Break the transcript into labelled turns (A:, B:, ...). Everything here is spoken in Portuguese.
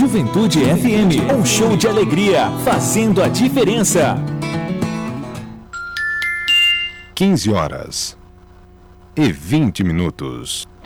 A: Juventude FM, um show de alegria, fazendo a diferença.
B: 15 horas e 20 minutos.